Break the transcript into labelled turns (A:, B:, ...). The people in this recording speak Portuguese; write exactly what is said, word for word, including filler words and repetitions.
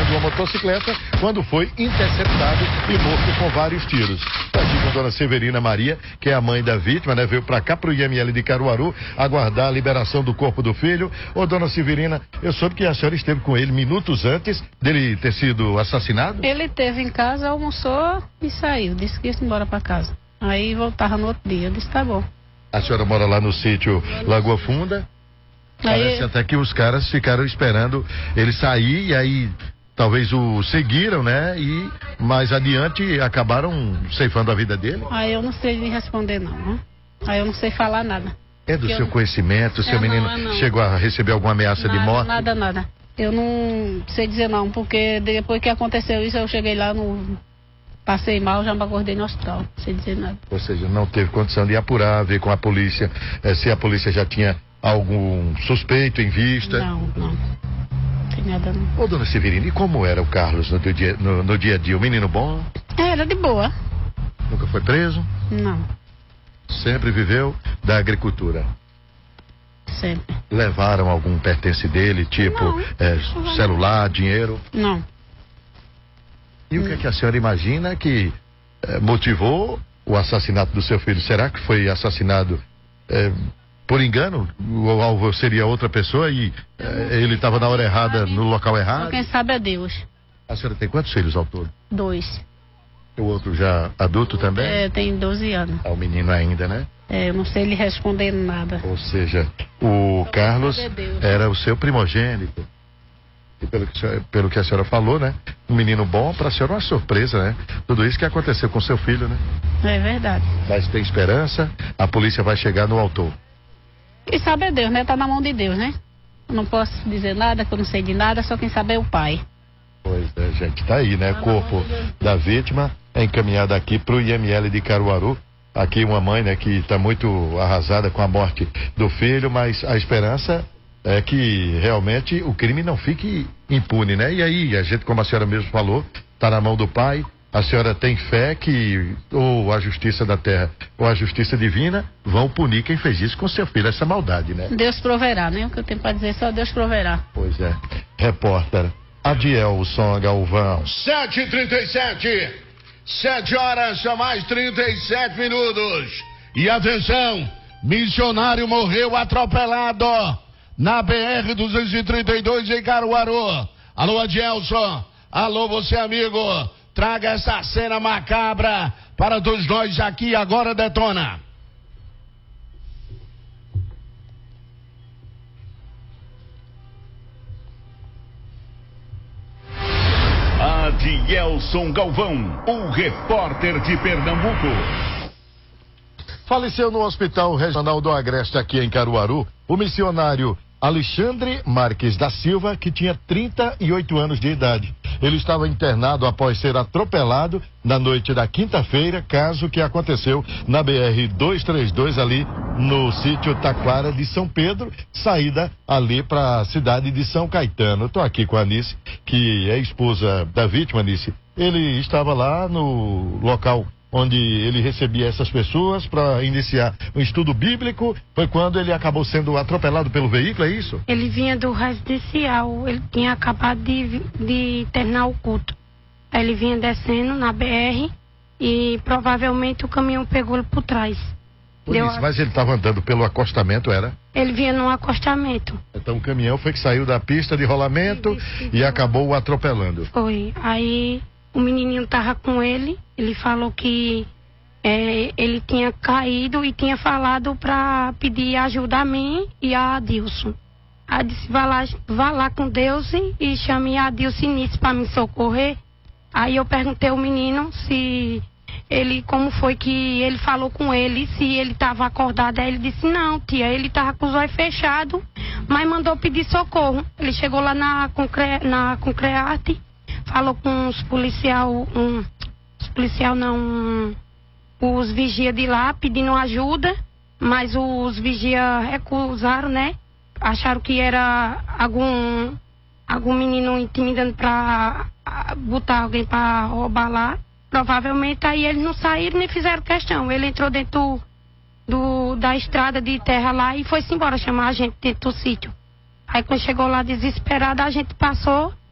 A: direção de uma motocicleta quando foi interceptado e morto com vários tiros. Está aqui com a dona Severina Maria, que é a mãe da vítima, né? Veio para cá, para o I M L de Caruaru, aguardar a liberação do corpo do filho. Ô, dona Severina, eu soube que a senhora esteve com ele minutos antes dele ter sido assassinado?
B: Ele esteve em casa, almoçou e saiu. Disse que ia embora para casa. Aí voltava no outro dia. Eu disse, tá bom.
A: A senhora mora lá no sítio Lagoa Funda?
B: Aí...
A: Parece até que os caras ficaram esperando ele sair e aí talvez o seguiram, né? E mais adiante acabaram ceifando a vida dele.
B: Aí eu não sei lhe responder não, né? Aí eu não sei falar nada.
A: É do
B: eu...
A: seu conhecimento, o seu
B: é,
A: menino
B: não, é, não.
A: chegou a receber alguma ameaça
B: nada,
A: de morte?
B: Nada, nada. Eu não sei dizer não, porque depois que aconteceu isso eu cheguei lá no... Passei mal, já me acordei no hospital, sem dizer nada.
A: Ou seja, não teve condição de apurar, ver com a polícia, eh, se a polícia já tinha algum suspeito em vista?
B: Não, não. Não tem nada não.
A: Ô, dona Severina, e como era o Carlos no dia, no, no dia a dia? O menino bom?
B: Era de boa.
A: Nunca foi preso?
B: Não.
A: Sempre viveu da agricultura?
B: Sempre.
A: Levaram algum pertence dele, tipo
B: Não,
A: eh,
B: não.
A: celular, dinheiro?
B: Não.
A: E o que, é que a senhora imagina que eh, motivou o assassinato do seu filho? Será que foi assassinado eh, por engano? O alvo seria outra pessoa e eh, ele estava na hora errada, no local errado?
B: Quem sabe é Deus.
A: A senhora tem quantos filhos ao todo?
B: Dois.
A: O outro já adulto também?
B: É, tem doze anos.
A: É o menino ainda, né?
B: É, eu não sei lhe responder nada.
A: Ou seja, o Carlos
B: sabe é Deus.
A: era o seu primogênito. E pelo que, a senhora, pelo que a senhora falou, né? Um menino bom, para a senhora uma surpresa, né? Tudo isso que aconteceu com seu filho, né?
B: É verdade.
A: Mas tem esperança, a polícia vai chegar no autor.
B: Quem sabe é Deus, né? Tá na mão de Deus, né? Eu não posso dizer nada, que eu não sei de nada, só quem sabe é o pai.
A: Pois é, gente, tá aí, né? O corpo da vítima é encaminhado aqui pro I M L de Caruaru. Aqui uma mãe, né, que tá muito arrasada com a morte do filho, mas a esperança é que realmente o crime não fique impune, né? E aí, a gente, como a senhora mesmo falou, tá na mão do pai. A senhora tem fé que ou a justiça da terra ou a justiça divina vão punir quem fez isso com seu filho, essa maldade, né?
B: Deus proverá, né? O que eu tenho para dizer, só Deus proverá.
A: Pois é. Repórter Adielson Galvão.
C: sete e trinta e sete. sete horas a mais trinta e sete minutos. E atenção, missionário morreu atropelado na B R duzentos e trinta e dois em Caruaru. Alô, Adielson. Alô, você, amigo. Traga essa cena macabra para todos nós aqui. Agora detona.
D: Adielson Galvão, o repórter de Pernambuco.
A: Faleceu no Hospital Regional do Agreste, aqui em Caruaru, o missionário Alexandre Marques da Silva, que tinha trinta e oito anos de idade. Ele estava internado após ser atropelado na noite da quinta-feira, caso que aconteceu na B R duzentos e trinta e dois, ali no sítio Taquara de São Pedro, saída ali para a cidade de São Caetano. Estou aqui com a Anice, que é esposa da vítima, Anice. Ele estava lá no local onde ele recebia essas pessoas para iniciar um estudo bíblico. Foi quando ele acabou sendo atropelado pelo veículo, é isso?
E: Ele vinha do residencial, ele tinha acabado de, de terminar o culto. Aí ele vinha descendo na B R e provavelmente o caminhão pegou ele por trás.
A: Por
E: Deu
A: isso,
E: a...
A: mas ele estava andando pelo acostamento, era?
E: Ele vinha num acostamento.
A: Então o caminhão foi que saiu da pista de rolamento e, e acabou o atropelando.
E: Foi, aí o menininho tava com ele, ele falou que é, ele tinha caído e tinha falado para pedir ajuda a mim e a Adilson. Aí disse, vá lá, vá lá com Deus e, e chame a Adilson nisso para me socorrer. Aí eu perguntei ao menino se ele, como foi que ele falou com ele, se ele estava acordado. Aí ele disse, não, tia, ele estava com os olhos fechados, mas mandou pedir socorro. Ele chegou lá na, concre, na Concrearte, falou com os policial, um, os policial não, um, os vigia de lá pedindo ajuda, mas os vigia recusaram, né? Acharam que era algum, algum menino intimidando para botar alguém para roubar lá. Provavelmente aí eles não saíram nem fizeram questão. Ele entrou dentro do, do, da estrada de terra lá e foi-se embora chamar a gente dentro do sítio. Aí quando chegou lá desesperado, a gente passou